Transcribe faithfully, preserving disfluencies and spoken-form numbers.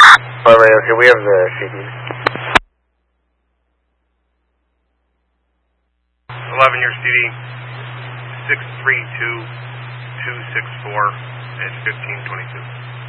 By the way, okay, we have the C D. eleven, your C D, six three two two six four at fifteen twenty-two.